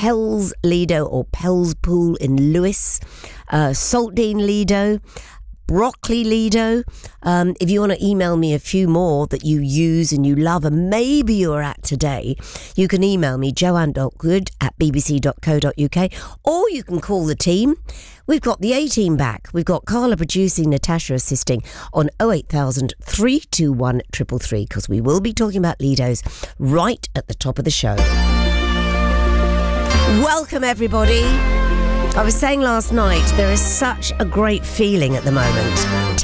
Pell's Lido or Pell's Pool in Lewes, Saltdean Lido, Broccoli Lido. If you want to email me a few more that you use and you love and maybe you're at today, you can email me joanne.good@bbc.co.uk, or you can call the team. We've got the A-team back. We've got Carla producing, Natasha assisting on 08000 321 333, because we will be talking about Lidos right at the top of the show. Welcome everybody. I was saying last night, there is such a great feeling at the moment.